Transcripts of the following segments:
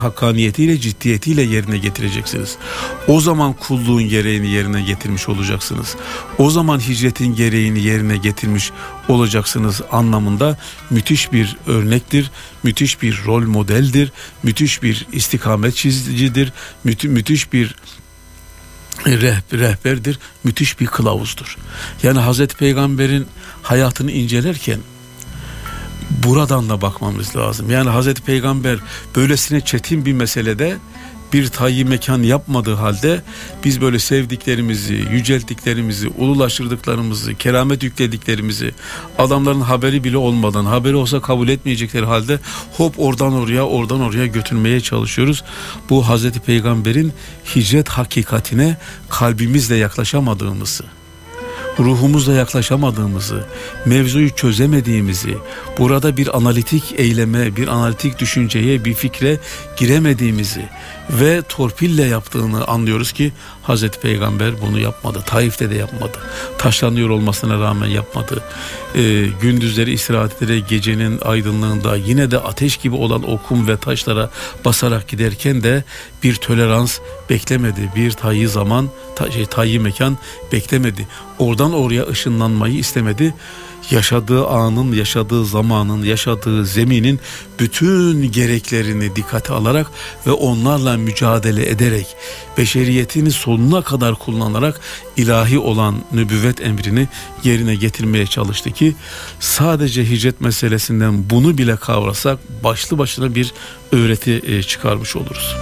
hakkaniyetiyle, ciddiyetiyle yerine getireceksiniz. O zaman kulluğun gereğini yerine getirmiş olacaksınız. O zaman hicretin gereğini yerine getirmiş olacaksınız anlamında müthiş bir örnektir, müthiş bir rol modeldir, müthiş bir istikamet çizicidir, müthiş bir rehberdir, müthiş bir kılavuzdur. Yani Hazreti Peygamber'in hayatını incelerken buradan da bakmamız lazım. Yani Hazreti Peygamber böylesine çetin bir meselede bir tayyi mekan yapmadığı halde biz böyle sevdiklerimizi, yücelttiklerimizi, ululaştırdıklarımızı, keramet yüklediklerimizi adamların haberi bile olmadan, haberi olsa kabul etmeyecekleri halde hop oradan oraya götürmeye çalışıyoruz. Bu Hazreti Peygamber'in hicret hakikatine kalbimizle yaklaşamadığımızı, ruhumuzla yaklaşamadığımızı, mevzuyu çözemediğimizi, burada bir analitik eyleme, bir analitik düşünceye, bir fikre giremediğimizi ve torpille yaptığını anlıyoruz ki Hazreti Peygamber bunu yapmadı. Taif'te de yapmadı. Taşlanıyor olmasına rağmen yapmadı. Gündüzleri istirahatlere, gecenin aydınlığında yine de ateş gibi olan o kum ve taşlara basarak giderken de bir tolerans beklemedi. Bir tayyi mekan beklemedi. Oradan oraya ışınlanmayı istemedi. Yaşadığı anın, yaşadığı zamanın, yaşadığı zeminin bütün gereklerini dikkate alarak ve onlarla mücadele ederek, beşeriyetini sonuna kadar kullanarak ilahi olan nübüvvet emrini yerine getirmeye çalıştı ki sadece hicret meselesinden bunu bile kavrasak başlı başına bir öğreti çıkarmış oluruz.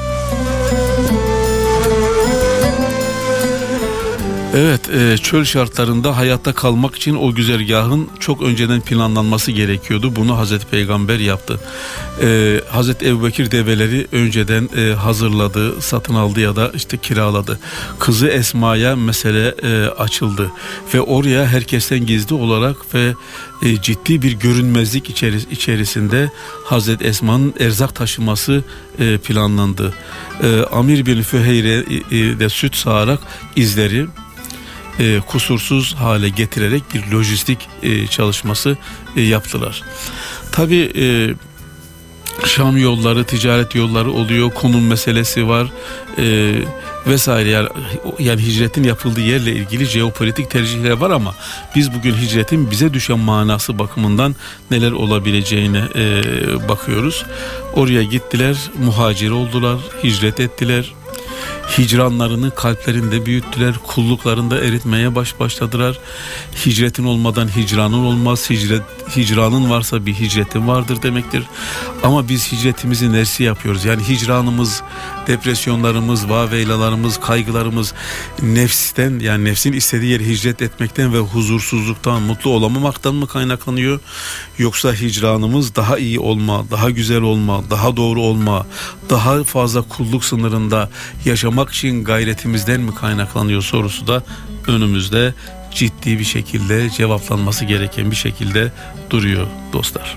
Evet, çöl şartlarında hayatta kalmak için o güzergahın çok önceden planlanması gerekiyordu. Bunu Hazreti Peygamber yaptı. Hazreti Ebubekir develeri önceden hazırladı, satın aldı ya da işte kiraladı. Kızı Esma'ya mesele açıldı ve oraya herkesten gizli olarak ve ciddi bir görünmezlik içerisinde Hazreti Esma'nın erzak taşıması planlandı. Amir bin Füheyre de süt sağarak izleri kusursuz hale getirerek bir lojistik çalışması yaptılar. Tabii Şam yolları, ticaret yolları oluyor, konum meselesi var vesaire. Yani hicretin yapıldığı yerle ilgili jeopolitik tercihler var ama biz bugün hicretin bize düşen manası bakımından neler olabileceğine bakıyoruz. Oraya gittiler, muhacir oldular, hicret ettiler. Hicranlarını kalplerinde büyüttüler, kulluklarında eritmeye başladılar. Hicretin olmadan hicranın olmaz, hicranın varsa bir hicretin vardır demektir. Ama biz hicretimizi neresi yapıyoruz? Yani hicranımız, depresyonlarımız, vaveylalarımız, kaygılarımız nefsten, yani nefsin istediği yere hicret etmekten ve huzursuzluktan, mutlu olamamaktan mı kaynaklanıyor? Yoksa hicranımız daha iyi olma, daha güzel olma, daha doğru olma, daha fazla kulluk sınırında yaşamak için gayretimizden mi kaynaklanıyor sorusu da önümüzde ciddi bir şekilde cevaplanması gereken bir şekilde duruyor dostlar.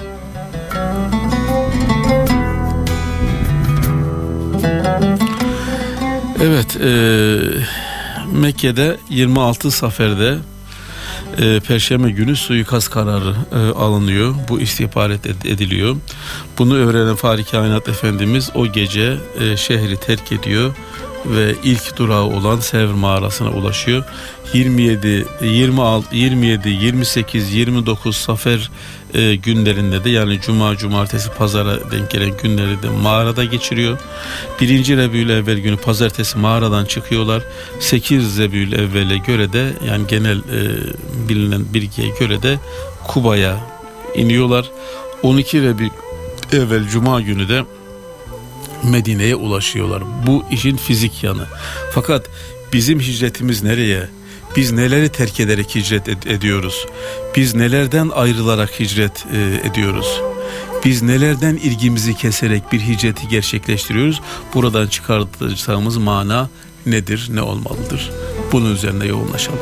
Evet, Mekke'de 26 Safer'de Perşembe günü suikast kararı alınıyor. Bu istihbarat ediliyor. Bunu öğrenen Fahri Kainat Efendimiz o gece şehri terk ediyor ve ilk durağı olan Sevr mağarasına ulaşıyor. 27, 26, 27, 28, 29 Safer günlerinde de, yani cuma, cumartesi, pazara denk gelen günleri de mağarada geçiriyor. 1. Rebiülevvel günü pazartesi mağaradan çıkıyorlar. 8 Rebiülevvel'e göre de, yani genel bilinen bilgiye göre de Kuba'ya iniyorlar. 12 Rebiülevvel cuma günü de Medine'ye ulaşıyorlar. Bu işin fizik yanı. Fakat bizim hicretimiz nereye? Biz neleri terk ederek hicret ediyoruz? Biz nelerden ayrılarak hicret ediyoruz? Biz nelerden ilgimizi keserek bir hicreti gerçekleştiriyoruz? Buradan çıkartacağımız mana nedir, ne olmalıdır? Bunun üzerine yoğunlaşalım.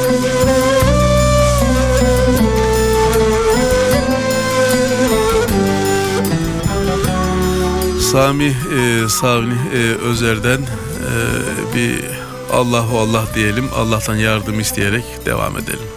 Sami Özer'den bir Allahu Allah diyelim, Allah'tan yardım isteyerek devam edelim.